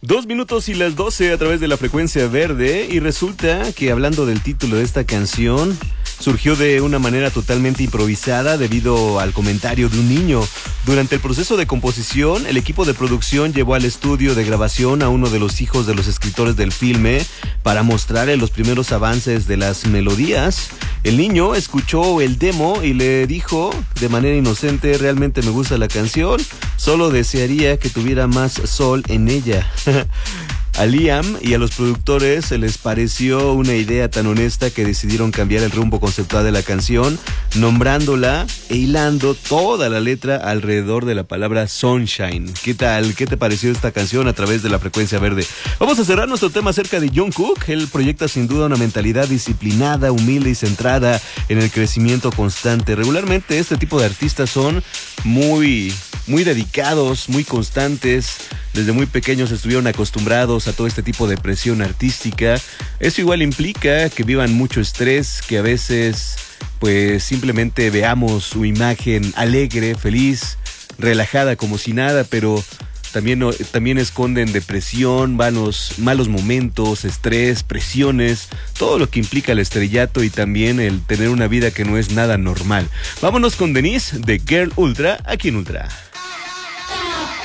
2 minutos y las 12 a través de la frecuencia verde. Y resulta que hablando del título de esta canción, surgió de una manera totalmente improvisada debido al comentario de un niño. Durante el proceso de composición, el equipo de producción llevó al estudio de grabación a uno de los hijos de los escritores del filme para mostrarle los primeros avances de las melodías. El niño escuchó el demo y le dijo de manera inocente: realmente me gusta la canción, solo desearía que tuviera más sol en ella. A Liam y a los productores se les pareció una idea tan honesta que decidieron cambiar el rumbo conceptual de la canción, nombrándola e hilando toda la letra alrededor de la palabra Sunshine. ¿Qué tal? ¿Qué te pareció esta canción a través de la frecuencia verde? Vamos a cerrar nuestro tema acerca de Jungkook. Él proyecta sin duda una mentalidad disciplinada, humilde y centrada en el crecimiento constante. Regularmente este tipo de artistas son muy dedicados, muy constantes. Desde muy pequeños estuvieron acostumbrados a todo este tipo de presión artística. Eso igual implica que vivan mucho estrés, que a veces pues simplemente veamos su imagen alegre, feliz, relajada como si nada, pero también esconden depresión, malos momentos, estrés, presiones, todo lo que implica el estrellato y también el tener una vida que no es nada normal. Vámonos con Denise de Girl Ultra, aquí en Ultra.